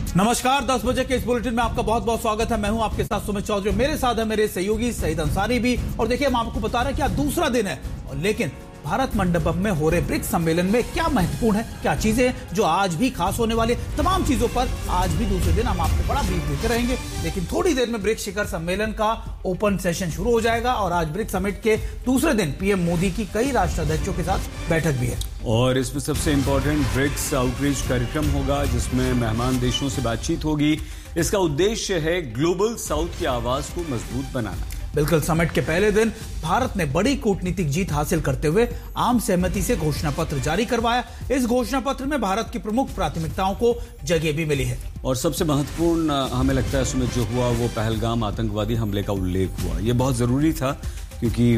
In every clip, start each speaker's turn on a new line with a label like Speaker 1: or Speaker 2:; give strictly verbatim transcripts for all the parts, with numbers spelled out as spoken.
Speaker 1: नमस्कार, दस बजे के इस बुलेटिन में आपका बहुत बहुत स्वागत है। मैं हूं आपके साथ सुमित चौधरी, मेरे साथ है मेरे सहयोगी सईद अंसारी भी। और देखिए, हम आपको बता रहे हैं कि आज दूसरा दिन है, लेकिन भारत मंडपम में हो रहे ब्रिक्स सम्मेलन में क्या महत्वपूर्ण है, क्या चीजें जो आज भी खास होने वाली, तमाम चीजों पर आज भी दूसरे दिन हम आपको बड़ा ब्रीफ देते रहेंगे। लेकिन थोड़ी देर में ब्रिक्स शिखर सम्मेलन का ओपन सेशन शुरू हो जाएगा और आज ब्रिक्स समिट के दूसरे दिन पीएम मोदी की कई राष्ट्राध्यक्षों के साथ बैठक भी है।
Speaker 2: और इसमें सबसे इंपॉर्टेंट ब्रिक्स आउटरीच कार्यक्रम होगा, जिसमें मेहमान देशों से बातचीत होगी। इसका उद्देश्य है ग्लोबल साउथ की आवाज को मजबूत बनाना।
Speaker 1: बिल्कुल, समिट के पहले दिन भारत ने बड़ी कूटनीतिक जीत हासिल करते हुए आम सहमति से घोषणा पत्र जारी करवाया। इस घोषणा पत्र में भारत की प्रमुख प्राथमिकताओं को जगह भी मिली है।
Speaker 2: और सबसे महत्वपूर्ण हमें लगता है इसमें जो हुआ वो पहलगाम आतंकवादी हमले का उल्लेख हुआ। ये बहुत जरूरी था, क्योंकि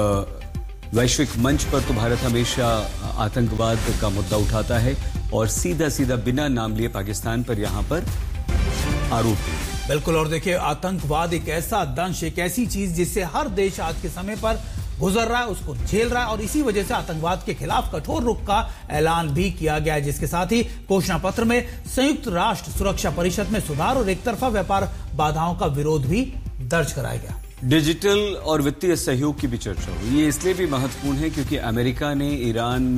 Speaker 2: वैश्विक मंच पर तो भारत हमेशा आतंकवाद का मुद्दा उठाता है और सीधा सीधा बिना नाम लिए पाकिस्तान पर यहां पर आरोप है।
Speaker 1: बिल्कुल, और देखिए, आतंकवाद एक ऐसा दंश, एक ऐसी चीज जिससे हर देश आज के समय पर गुजर रहा है, उसको झेल रहा है, और इसी वजह से आतंकवाद के खिलाफ कठोर रुख का ऐलान भी किया गया है, जिसके साथ ही घोषणा पत्र में संयुक्त राष्ट्र सुरक्षा परिषद में सुधार और एक तरफा व्यापार बाधाओं का विरोध भी दर्ज कराया गया।
Speaker 2: डिजिटल और वित्तीय सहयोग की भी चर्चा हुई। ये इसलिए भी महत्वपूर्ण है क्योंकि अमेरिका ने ईरान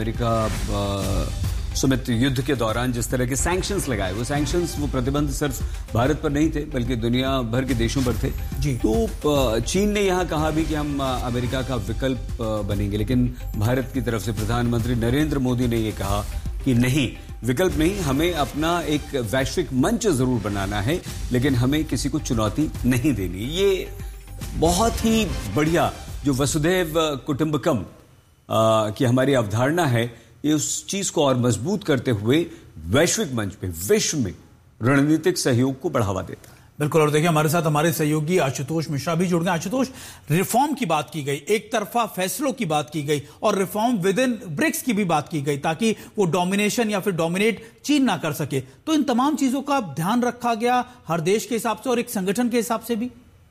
Speaker 2: अमेरिका सुमित युद्ध के दौरान जिस तरह के सैंक्शंस लगाए, वो सैंक्शंस, वो प्रतिबंध सिर्फ भारत पर नहीं थे बल्कि दुनिया भर के देशों पर थे जी। तो चीन ने यहां कहा भी कि हम अमेरिका का विकल्प बनेंगे, लेकिन भारत की तरफ से प्रधानमंत्री नरेंद्र मोदी ने यह कहा कि नहीं, विकल्प नहीं, हमें अपना एक वैश्विक मंच जरूर बनाना है, लेकिन हमें किसी को चुनौती नहीं देनी। ये बहुत ही बढ़िया जो वसुधैव कुटुंबकम की हमारी अवधारणा है, ये उस चीज को और मजबूत करते हुए वैश्विक मंच पे विश्व में रणनीतिक सहयोग को बढ़ावा देता है।
Speaker 1: बिल्कुल, और देखिए, हमारे साथ हमारे सहयोगी आशुतोष मिश्रा भी जुड़ गए। आशुतोष, रिफॉर्म की बात की गई, एक तरफा फैसलों की बात की गई और रिफॉर्म विद इन ब्रिक्स की भी बात की गई, ताकि वो डोमिनेशन या फिर डोमिनेट चीन ना कर सके। तो इन तमाम चीजों का ध्यान रखा गया हर देश के हिसाब से और एक संगठन के हिसाब से भी।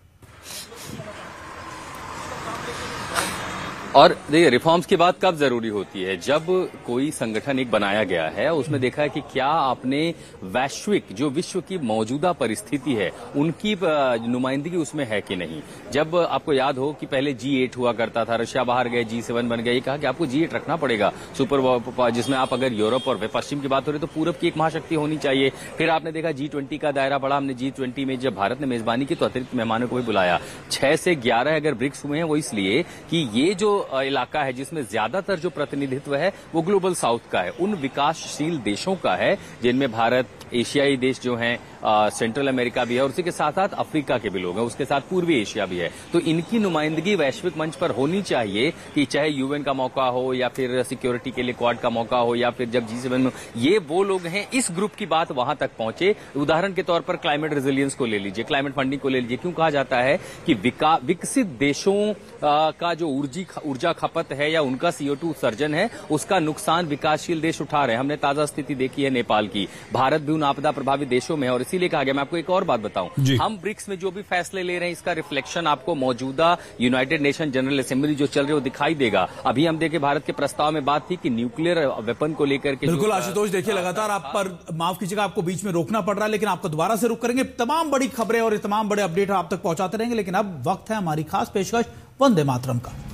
Speaker 3: और देखिए, रिफॉर्म्स की बात कब जरूरी होती है? जब कोई संगठन एक बनाया गया है, उसमें देखा है कि क्या आपने वैश्विक जो विश्व की मौजूदा परिस्थिति है उनकी नुमाइंदगी उसमें है कि नहीं। जब आपको याद हो कि पहले जी एट हुआ करता था, रशिया बाहर गए, जी सेवन बन गया, ये कहा कि आपको जी एट रखना पड़ेगा सुपर, जिसमें आप अगर यूरोप और पश्चिम की बात हो रही तो पूरब की एक महाशक्ति होनी चाहिए। फिर आपने देखा जी ट्वेंटी का दायरा बढ़ा, हमने जी ट्वेंटी में जब भारत ने मेजबानी की तो अतिरिक्त मेहमानों को भी बुलाया। छह से ग्यारह अगर ब्रिक्स हुए हैं वो इसलिए कि ये जो इलाका है जिसमें ज्यादातर जो प्रतिनिधित्व है वो ग्लोबल साउथ का है, उन विकासशील देशों का है जिनमें भारत, एशियाई देश जो हैं, सेंट्रल अमेरिका भी है और उसी के साथ साथ अफ्रीका के भी लोग हैं, उसके साथ पूर्वी एशिया भी है। तो इनकी नुमाइंदगी वैश्विक मंच पर होनी चाहिए, कि चाहे यूएन का मौका हो या फिर सिक्योरिटी के लिए क्वाड का मौका हो या फिर जब जी सेवन में, ये वो लोग हैं, इस ग्रुप की बात वहां तक पहुंचे। उदाहरण के तौर पर क्लाइमेट रेजिलियंस को ले लीजिए, क्लाइमेट फंडिंग को ले लीजिए। क्यों कहा जाता है कि विकसित देशों का जो ऊर्जा खपत है या उनका सीओ टू उत्सर्जन है, उसका नुकसान विकासशील देश उठा रहे हैं। हमने ताजा स्थिति देखी है नेपाल की। भारत भी उन आपदा प्रभावित देशों में है और इसीलिए कहा गया। मैं आपको एक और बात बताऊं, हम ब्रिक्स में जो भी फैसले ले रहे हैं इसका रिफ्लेक्शन आपको मौजूदा यूनाइटेड नेशन जनरल असेंबली जो चल रही है वो दिखाई देगा। अभी हम देखें, भारत के प्रस्ताव में बात थी कि न्यूक्लियर वेपन को लेकर के।
Speaker 1: बिल्कुल आशुतोष, देखिए, लगातार आप पर, माफ कीजिएगा, आपको बीच में रोकना पड़ रहा है, लेकिन आपको दोबारा से रुक करेंगे। तमाम बड़ी खबरें और तमाम बड़े अपडेट आप तक पहुंचाते रहेंगे, लेकिन अब वक्त है हमारी खास पेशकश वंदे मातरम का।